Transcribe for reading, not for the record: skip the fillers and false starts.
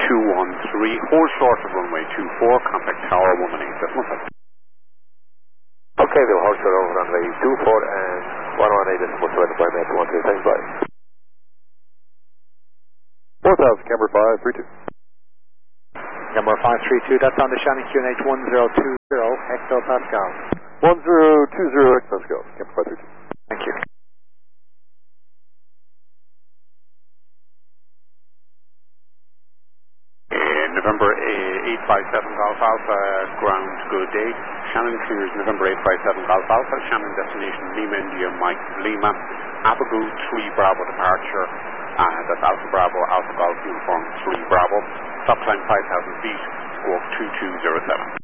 213, hold short of runway 24, contact tower 118, decimal 7. Okay, we'll hold short over runway 24 and 118 decimal 7 by Mate 12, thanks, bye. 4000, Camber 532. Camber 532, that's on the Shannon QNH 1020 hectopascal. 1020 hectopascal, Camber 532. Thank you. November 857 Golf Alpha, ground, good day. Shannon clears November 857 Golf Alpha, Shannon destination Lima India Mike Lima, Abagu 3 Bravo departure, that's Alpha Bravo, Alpha Golf Uniform 3 Bravo, stop climb 5,000 feet, squawk 2207.